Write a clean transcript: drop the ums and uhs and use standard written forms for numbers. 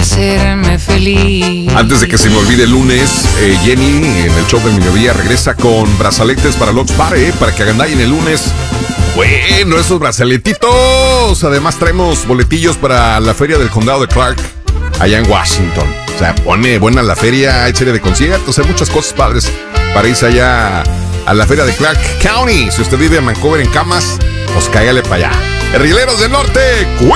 hacerme feliz. Antes de que se me olvide el lunes, Jenny en el show del mediodía regresa con brazaletes para Lux Party, para que agandallen el lunes. Bueno, esos brazaletitos. Además traemos boletillos para la feria del condado de Clark, allá en Washington. O sea, pone buena la feria, hay serie de conciertos, hay muchas cosas padres para irse allá a la feria de Clark County. Si usted vive en Vancouver en Camas, pues cáigale para allá. Guerrilleros del Norte,